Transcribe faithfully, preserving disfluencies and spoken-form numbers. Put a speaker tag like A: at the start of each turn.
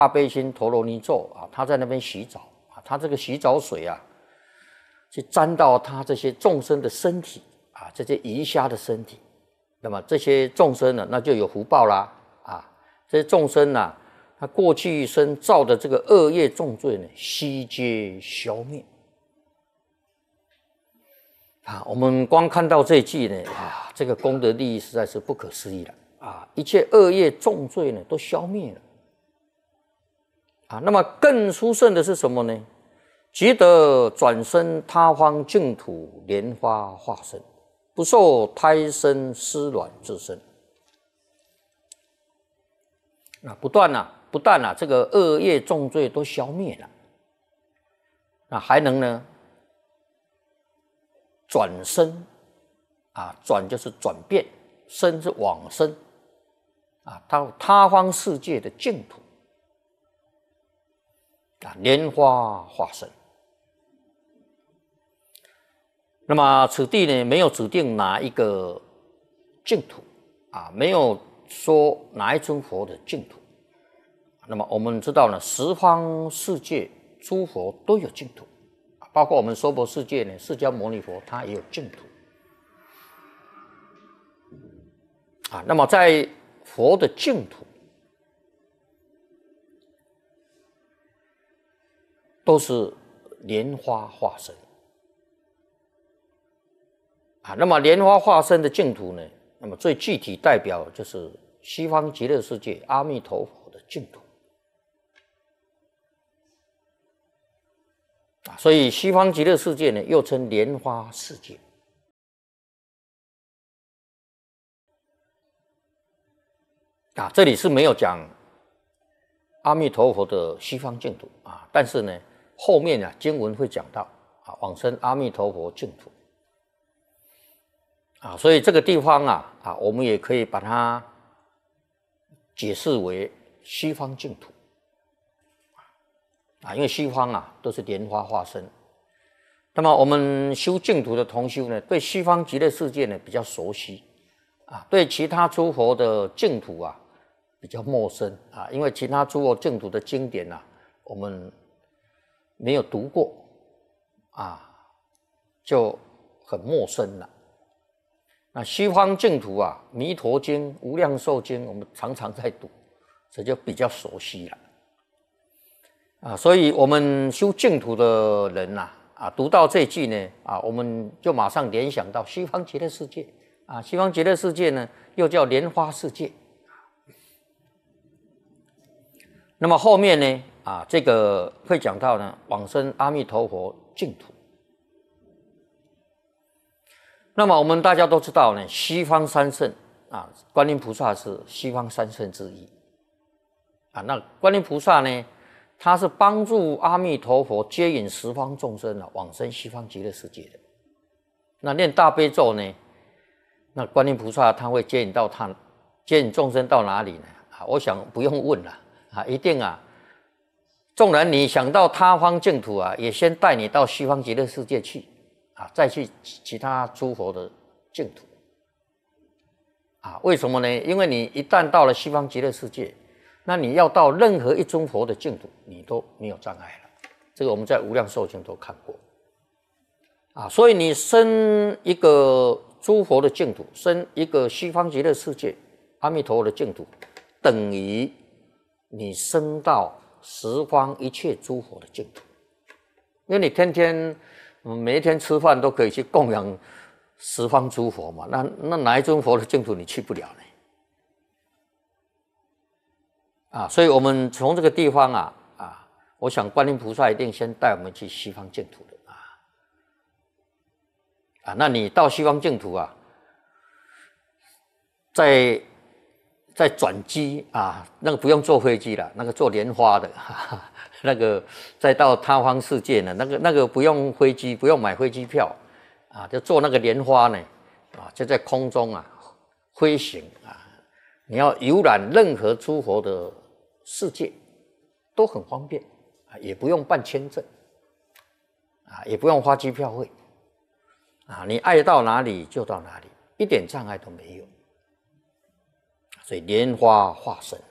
A: 大悲心陀罗尼咒啊，他在那边洗澡啊，他这个洗澡水啊，去沾到他这些众生的身体啊，这些鱼虾的身体，那么这些众生呢，那就有福报啦啊，这些众生啊，他过去一生造的这个恶业重罪呢，悉皆消灭。啊，我们光看到这一句呢，啊，这个功德利益实在是不可思议了啊！一切恶业重罪呢，都消灭了啊。那么更殊胜的是什么呢？即得转生他方净土，莲花化身，不受胎生湿卵之身。那不断啊，不但啊，这个恶业重罪都消灭了，那还能呢？转生啊，转就是转变，生是往生啊，到他方世界的净土啊，莲花化身。那么此地呢，没有指定哪一个净土啊，没有说哪一尊佛的净土。那么我们知道呢，十方世界诸佛都有净土。包括我们娑婆世界呢，释迦牟尼佛他也有净土啊。那么在佛的净土，都是莲花化身啊。那么莲花化身的净土呢，那么最具体代表就是西方极乐世界阿弥陀佛的净土。啊，所以西方极乐世界呢，又称莲花世界。啊，这里是没有讲阿弥陀佛的西方净土啊，但是呢，后面啊经文会讲到啊，往生阿弥陀佛净土。啊，所以这个地方啊啊，我们也可以把它解释为西方净土。啊，因为西方啊都是莲花化身，那么我们修净土的同修呢，对西方极乐世界呢比较熟悉啊，对其他诸佛的净土啊比较陌生啊，因为其他诸佛净土的经典啊，我们没有读过啊，就很陌生了。那西方净土啊，《弥陀经》《无量寿经》，我们常常在读，这就比较熟悉了。啊，所以我们修净土的人呐、啊，啊，读到这句呢，啊，我们就马上联想到西方极乐世界，啊，西方极乐世界呢，又叫莲花世界。那么后面呢，啊，这个会讲到呢，往生阿弥陀佛净土。那么我们大家都知道呢，西方三圣啊，观音菩萨是西方三圣之一，啊，那观音菩萨呢？他是帮助阿弥陀佛接引十方众生啊，往生西方极乐世界的。那念大悲咒呢？那观音菩萨他会接引到他，接引众生到哪里呢？啊，我想不用问了啊，一定啊。纵然你想到他方净土啊，也先带你到西方极乐世界去啊，再去其他诸佛的净土啊。为什么呢？因为你一旦到了西方极乐世界，那你要到任何一尊佛的净土，你都没有障碍了。这个我们在无量寿经都看过啊。所以你生一个诸佛的净土，生一个西方极乐世界阿弥陀佛的净土，等于你生到十方一切诸佛的净土。因为你天天、嗯、每一天吃饭都可以去供养十方诸佛嘛，那那哪一尊佛的净土你去不了呢？啊，所以我们从这个地方啊啊，我想观音菩萨一定先带我们去西方净土的啊啊，那你到西方净土啊，再再转机啊，那个不用坐飞机了，那个坐莲花的，哈哈，那个再到他方世界呢，那个那个不用飞机，不用买飞机票啊，就坐那个莲花呢啊，就在空中啊飞行啊，你要游览任何诸佛的世界都很方便啊，也不用办签证啊，也不用花机票费啊，你爱到哪里就到哪里，一点障碍都没有。所以莲花化身。